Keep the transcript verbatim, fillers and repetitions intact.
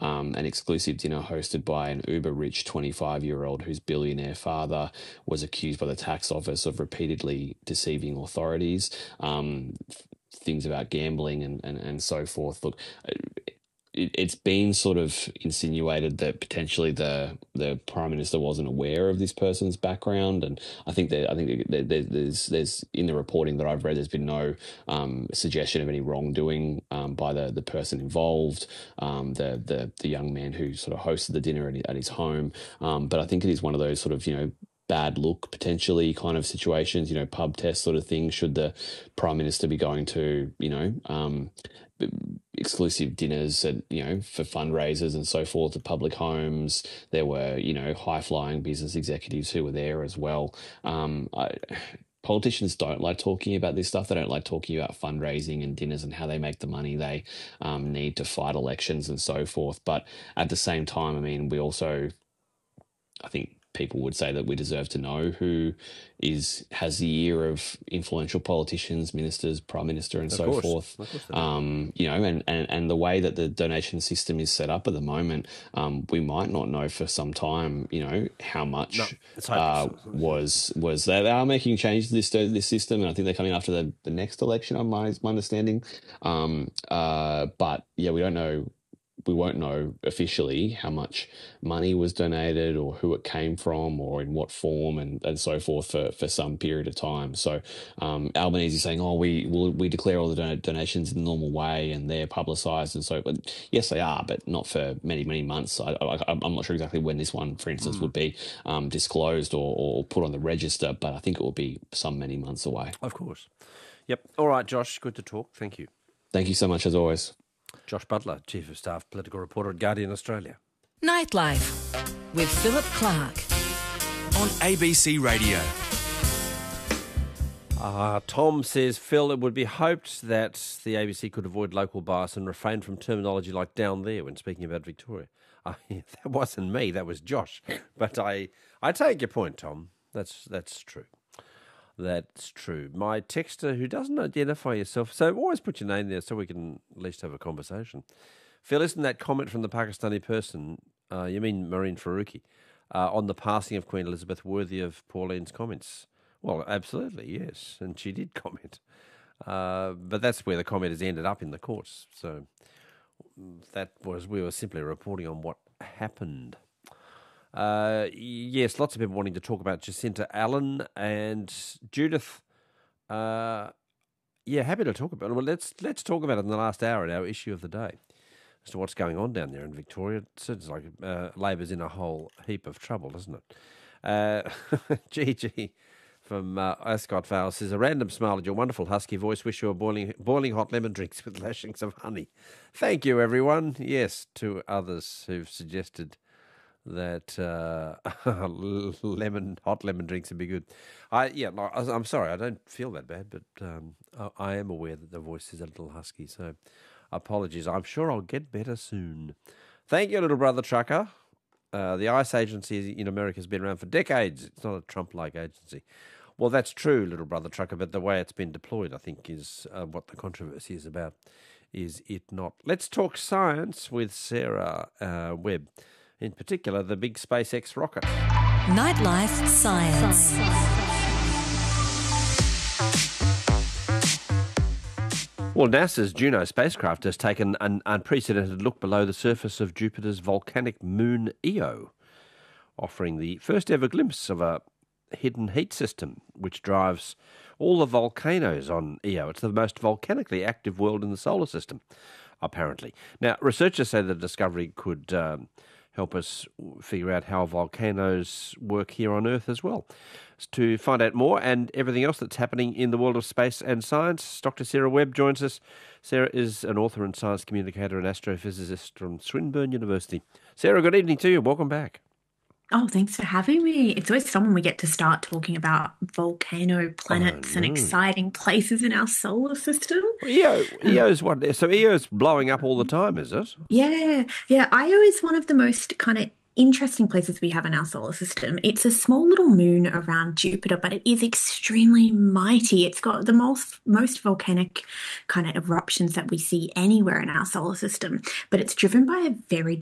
um, an exclusive dinner hosted by an uber-rich twenty-five-year-old whose billionaire father was accused by the tax office of repeatedly deceiving authorities, um, things about gambling and, and, and so forth. Look, it, it's been sort of insinuated that potentially the the Prime Minister wasn't aware of this person's background, and I think that I think that there's there's in the reporting that I've read, there's been no um, suggestion of any wrongdoing um, by the the person involved, um, the the the young man who sort of hosted the dinner at his, at his home. Um, but I think it is one of those sort of, you know, bad look potentially kind of situations, you know, pub test sort of thing. Should the Prime Minister be going to, you know, um, exclusive dinners at, you know, for fundraisers and so forth at public homes? There were, you know, high-flying business executives who were there as well. Um, I, politicians don't like talking about this stuff. They don't like talking about fundraising and dinners and how they make the money they um, need to fight elections and so forth. But at the same time, I mean, we also, I think, people would say that we deserve to know who is has the ear of influential politicians, ministers, prime minister, and Of so course. forth. Of course they do. Um, you know, and, and, and the way that the donation system is set up at the moment, um, we might not know for some time, you know, how much No, it's uh, hopeless. was was they, they are making changes to this this system, and I think they're coming after the, the next election, on my my understanding. Um, uh, but yeah, we don't know. We won't know officially how much money was donated or who it came from or in what form and, and so forth for, for some period of time. So um, Albanese is saying, oh, we will we declare all the don- donations in the normal way and they're publicised and so. But yes, they are, but not for many, many months. I, I, I'm not sure exactly when this one, for instance, mm. would be um, disclosed or, or put on the register, but I think it will be some many months away. Of course. Yep. All right, Josh, good to talk. Thank you. Thank you so much, as always. Josh Butler, Chief of Staff, Political Reporter at Guardian Australia. Nightlife with Philip Clark on A B C Radio. Uh, Tom says, Phil, it would be hoped that the A B C could avoid local bias and refrain from terminology like down there when speaking about Victoria. Uh, that wasn't me, that was Josh. But I, I take your point, Tom. That's that's true. That's true. My texter who doesn't identify yourself, so always put your name there so we can at least have a conversation. Phil, isn't that comment from the Pakistani person, uh, you mean Marine Faruqi, uh, on the passing of Queen Elizabeth worthy of Pauline's comments? Well, absolutely, yes, and she did comment. Uh, but that's where the comment has ended up in the courts. So that was, we were simply reporting on what happened. Uh, yes, lots of people wanting to talk about Jacinta Allen and Judith. Uh, yeah, happy to talk about it. Well, let's let's talk about it in the last hour at our issue of the day as to what's going on down there in Victoria. It seems like uh, Labor's in a whole heap of trouble, doesn't it? Uh, Gigi from uh, Ascot Vale says, a random smile at your wonderful husky voice. Wish you a boiling boiling hot lemon drinks with lashings of honey. Thank you, everyone. Yes, to others who've suggested that uh, lemon, hot lemon drinks would be good. I yeah, no, I'm sorry, I don't feel that bad, but um, I, I am aware that the voice is a little husky, so apologies. I'm sure I'll get better soon. Thank you, little brother trucker. Uh, the ICE agency in America has been around for decades. It's not a Trump-like agency. Well, that's true, little brother trucker, but the way it's been deployed, I think, is uh, what the controversy is about, is it not? Let's talk science with Sarah uh, Webb. In particular, the big SpaceX rocket. Nightlife Science. Well, NASA's Juno spacecraft has taken an unprecedented look below the surface of Jupiter's volcanic moon Io, offering the first ever glimpse of a hidden heat system which drives all the volcanoes on Io. It's the most volcanically active world in the solar system, apparently. Now, researchers say the discovery could Um, help us figure out how volcanoes work here on Earth as well. To find out more and everything else that's happening in the world of space and science, Doctor Sarah Webb joins us. Sarah is an author and science communicator and astrophysicist from Swinburne University. Sarah, good evening to you. Welcome back. Oh, thanks for having me. It's always fun when we get to start talking about volcano planets and exciting places in our solar system. Io, Io's what? So Io's blowing up all the time, is it? Yeah, yeah. Io is one of the most kind of interesting places we have in our solar system. It's a small little moon around Jupiter, but it is extremely mighty. It's got the most most volcanic kind of eruptions that we see anywhere in our solar system, but it's driven by a very